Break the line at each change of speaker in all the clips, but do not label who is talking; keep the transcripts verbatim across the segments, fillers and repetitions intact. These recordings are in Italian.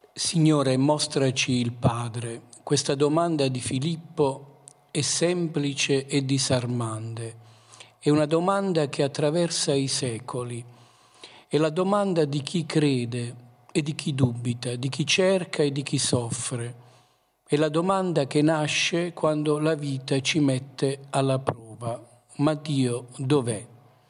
Signore, mostraci il Padre. Questa domanda di Filippo è semplice e disarmante. È una domanda che attraversa i secoli. È la domanda di chi crede e di chi dubita, di chi cerca e di chi soffre. È la domanda che nasce quando la vita ci mette alla prova. Ma Dio dov'è?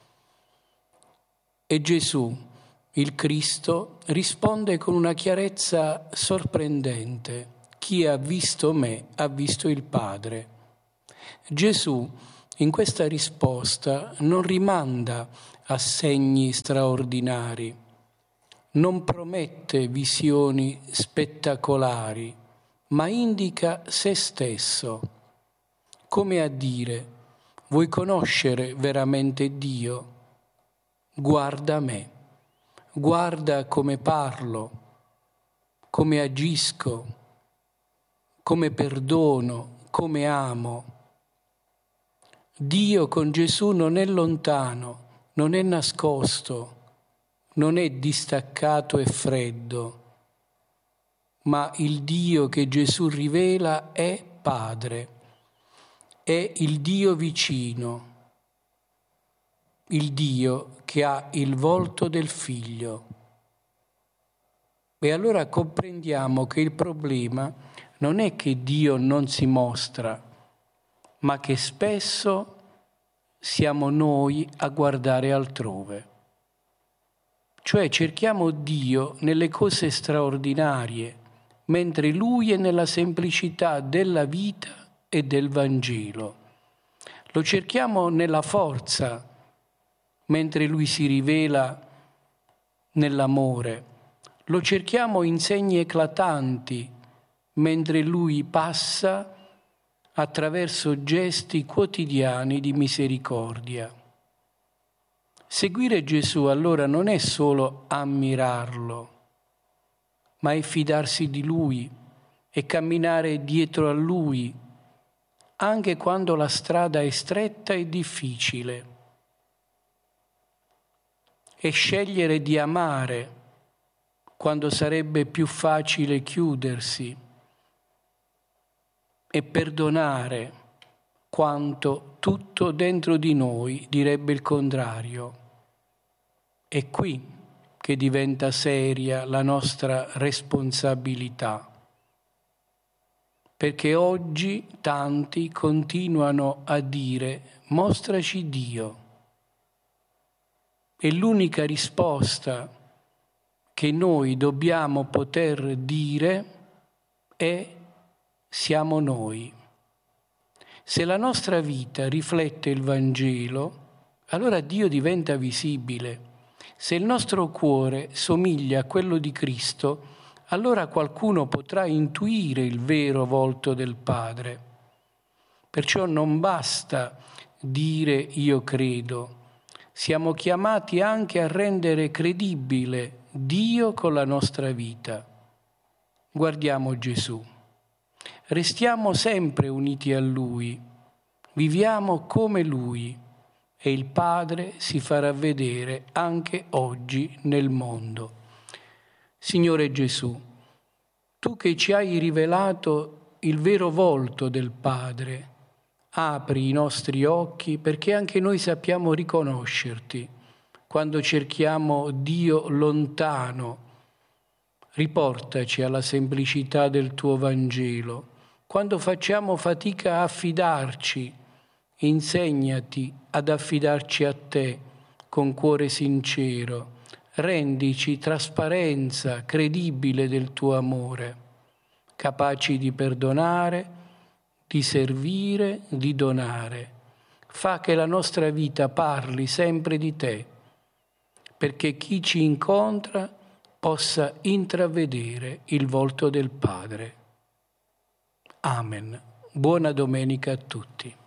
E Gesù, il Cristo, risponde con una chiarezza sorprendente. Chi ha visto me ha visto il Padre. Gesù in questa risposta non rimanda a segni straordinari, non promette visioni spettacolari, ma indica se stesso, come a dire: vuoi conoscere veramente Dio? Guarda me. Guarda come parlo, come agisco, come perdono, come amo. Dio con Gesù non è lontano, non è nascosto, non è distaccato e freddo, ma il Dio che Gesù rivela è Padre, è il Dio vicino, il Dio che ha il volto del Figlio. E allora comprendiamo che il problema non è che Dio non si mostra, ma che spesso siamo noi a guardare altrove. Cioè cerchiamo Dio nelle cose straordinarie, mentre Lui è nella semplicità della vita e del Vangelo. Lo cerchiamo nella forza, mentre Lui si rivela nell'amore. Lo cerchiamo in segni eclatanti, mentre Lui passa attraverso gesti quotidiani di misericordia. Seguire Gesù allora non è solo ammirarlo, ma è fidarsi di Lui e camminare dietro a Lui, anche quando la strada è stretta e difficile. E scegliere di amare quando sarebbe più facile chiudersi e perdonare quanto tutto dentro di noi direbbe il contrario. È qui che diventa seria la nostra responsabilità, perché oggi tanti continuano a dire: mostraci Dio. E l'unica risposta che noi dobbiamo poter dire è: siamo noi. Se la nostra vita riflette il Vangelo, allora Dio diventa visibile. Se il nostro cuore somiglia a quello di Cristo, allora qualcuno potrà intuire il vero volto del Padre. Perciò non basta dire io credo. Siamo chiamati anche a rendere credibile Dio con la nostra vita. Guardiamo Gesù. Restiamo sempre uniti a Lui. Viviamo come Lui e il Padre si farà vedere anche oggi nel mondo. Signore Gesù, Tu che ci hai rivelato il vero volto del Padre, apri i nostri occhi perché anche noi sappiamo riconoscerti quando cerchiamo Dio lontano. Riportaci alla semplicità del Tuo Vangelo. Quando facciamo fatica a fidarci, insegnati ad affidarci a Te con cuore sincero. Rendici trasparenza credibile del Tuo amore, capaci di perdonare, di servire, di donare. Fa che la nostra vita parli sempre di Te, perché chi ci incontra possa intravedere il volto del Padre. Amen. Buona domenica a tutti.